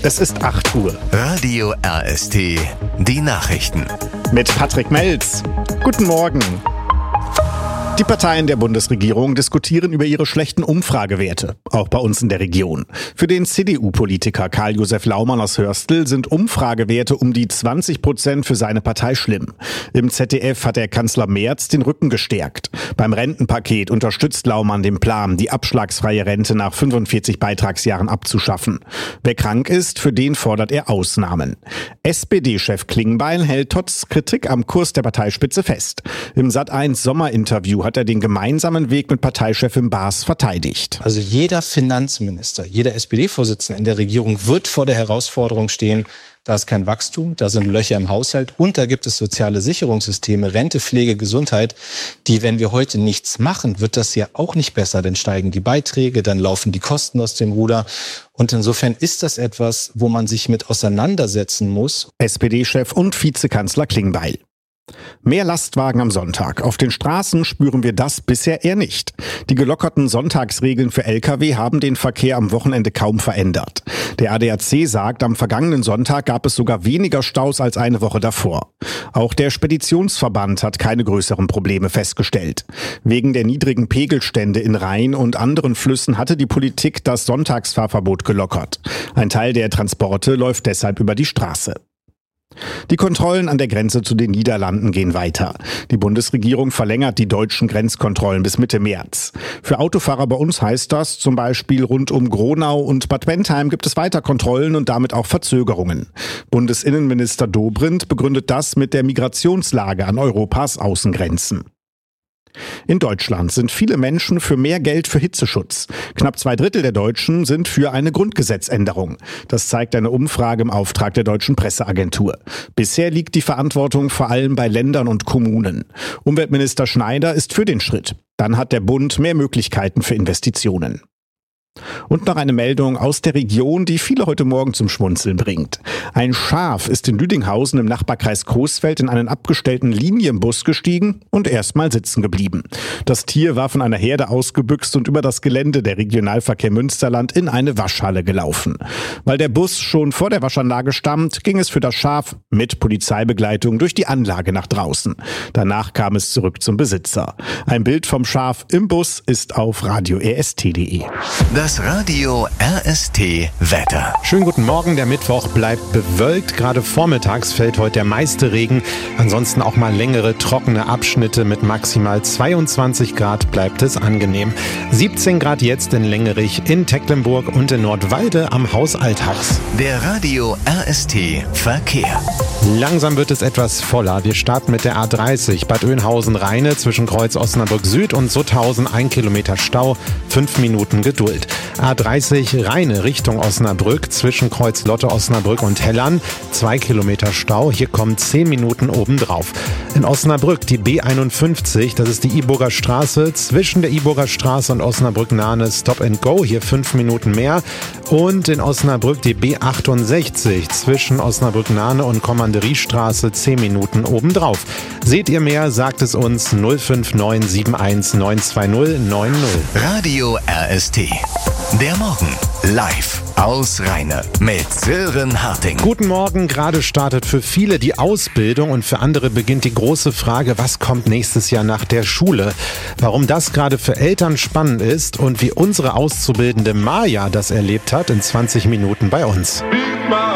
Es ist 8 Uhr. Radio RST, die Nachrichten. Mit Patrick Melz. Guten Morgen. Die Parteien der Bundesregierung diskutieren über ihre schlechten Umfragewerte, auch bei uns in der Region. Für den CDU-Politiker Karl-Josef Laumann aus Hörstel sind Umfragewerte um die 20% für seine Partei schlimm. Im ZDF hat der Kanzler Merz den Rücken gestärkt. Beim Rentenpaket unterstützt Laumann den Plan, die abschlagsfreie Rente nach 45 Beitragsjahren abzuschaffen. Wer krank ist, für den fordert er Ausnahmen. SPD-Chef Klingbeil hält trotz Kritik am Kurs der Parteispitze fest. Im Sat.1 Sommerinterview hat er den gemeinsamen Weg mit Parteichefin Baas verteidigt. Also jeder Finanzminister, jeder SPD-Vorsitzende in der Regierung wird vor der Herausforderung stehen, da ist kein Wachstum, da sind Löcher im Haushalt und da gibt es soziale Sicherungssysteme, Rente, Pflege, Gesundheit, die, wenn wir heute nichts machen, wird das ja auch nicht besser, dann steigen die Beiträge, dann laufen die Kosten aus dem Ruder. Und insofern ist das etwas, wo man sich mit auseinandersetzen muss. SPD-Chef und Vizekanzler Klingbeil. Mehr Lastwagen am Sonntag. Auf den Straßen spüren wir das bisher eher nicht. Die gelockerten Sonntagsregeln für Lkw haben den Verkehr am Wochenende kaum verändert. Der ADAC sagt, am vergangenen Sonntag gab es sogar weniger Staus als eine Woche davor. Auch der Speditionsverband hat keine größeren Probleme festgestellt. Wegen der niedrigen Pegelstände in Rhein und anderen Flüssen hatte die Politik das Sonntagsfahrverbot gelockert. Ein Teil der Transporte läuft deshalb über die Straße. Die Kontrollen an der Grenze zu den Niederlanden gehen weiter. Die Bundesregierung verlängert die deutschen Grenzkontrollen bis Mitte März. Für Autofahrer bei uns heißt das, zum Beispiel rund um Gronau und Bad Bentheim gibt es weiter Kontrollen und damit auch Verzögerungen. Bundesinnenminister Dobrindt begründet das mit der Migrationslage an Europas Außengrenzen. In Deutschland sind viele Menschen für mehr Geld für Hitzeschutz. Knapp 2/3 der Deutschen sind für eine Grundgesetzänderung. Das zeigt eine Umfrage im Auftrag der Deutschen Presseagentur. Bisher liegt die Verantwortung vor allem bei Ländern und Kommunen. Umweltminister Schneider ist für den Schritt. Dann hat der Bund mehr Möglichkeiten für Investitionen. Und noch eine Meldung aus der Region, die viele heute Morgen zum Schmunzeln bringt. Ein Schaf ist in Lüdinghausen im Nachbarkreis Coesfeld in einen abgestellten Linienbus gestiegen und erstmal sitzen geblieben. Das Tier war von einer Herde ausgebüxt und über das Gelände der Regionalverkehr Münsterland in eine Waschhalle gelaufen. Weil der Bus schon vor der Waschanlage stand, ging es für das Schaf mit Polizeibegleitung durch die Anlage nach draußen. Danach kam es zurück zum Besitzer. Ein Bild vom Schaf im Bus ist auf radio-rst.de. Das Radio RST Wetter. Schönen guten Morgen, der Mittwoch bleibt bewölkt. Gerade vormittags fällt heute der meiste Regen. Ansonsten auch mal längere trockene Abschnitte mit maximal 22 Grad bleibt es angenehm. 17 Grad jetzt in Lengerich, in Tecklenburg und in Nordwalde am Haus Althax. Der Radio RST Verkehr. Langsam wird es etwas voller. Wir starten mit der A30 Bad Oeynhausen-Rheine zwischen Kreuz Osnabrück Süd und Sutthausen 1 Kilometer Stau, 5 Minuten Geduld. A30 Rheine Richtung Osnabrück zwischen Kreuz Lotte Osnabrück und Hellern 2 Kilometer Stau, hier kommen 10 Minuten obendrauf. In Osnabrück die B51, das ist die Iburger Straße, zwischen der Iburger Straße und Osnabrück-Nahne Stop and Go, hier 5 Minuten mehr. Und in Osnabrück die B68 zwischen Osnabrück-Nahne und Kommanderiestraße 10 Minuten obendrauf. Seht ihr mehr, sagt es uns 059 71 920 90. Radio RST. Der Morgen live aus Rheine mit Sören Harting. Guten Morgen, gerade startet für viele die Ausbildung und für andere beginnt die große Frage, was kommt nächstes Jahr nach der Schule? Warum das gerade für Eltern spannend ist und wie unsere Auszubildende Maja das erlebt hat in 20 Minuten bei uns.